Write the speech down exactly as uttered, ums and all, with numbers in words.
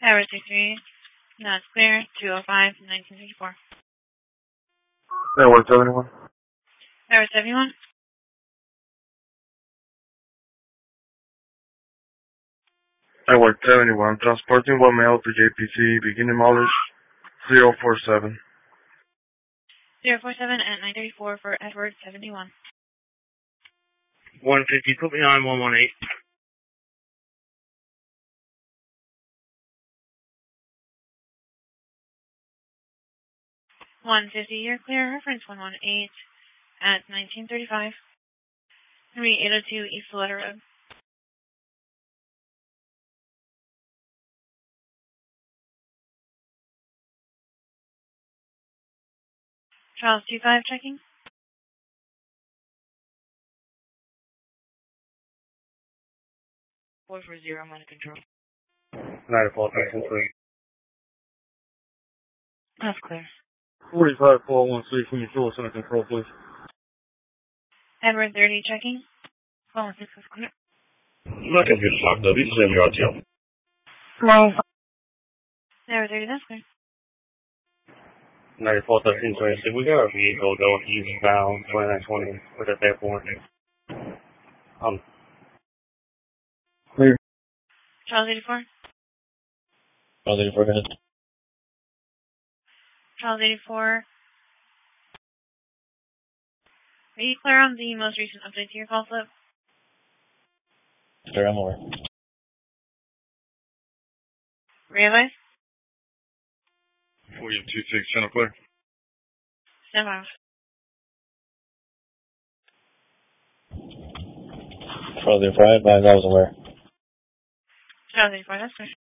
Tower two three, no, it's clear, two oh five, nineteen fifty-four. Network seventy-one. Tower seventy-one. Network seventy-one, transporting one mail to J P C, beginning mileage zero four seven. zero four seven at nine thirty-four for Edward seventy-one. one fifty, put me on one one eight. one fifty, you're clear, reference one one eight at nineteen thirty-five. three eight oh two East Soletta Road. Charles two five checking. four four zero, I'm out of control. nine four three. That's clear. forty-five four one six, when you show us under control, please. Edward thirty checking. four one six is clear. My computer's locked up. You can send me R T O. Nine. Edward thirty, that's clear. ninety-four thirteen twenty-six. We got a vehicle going eastbound twenty-nine twenty with a airport. Um, Clear. Charles eighty-four. Charles eighty-four, go ahead. Charles eighty-four. Are you clear on the most recent update to your call slip? Sure, I'm aware. Realize? four two six, channel clear. Stand by. Charles eighty-four, I advise I was aware. Charles eighty-four, that's clear.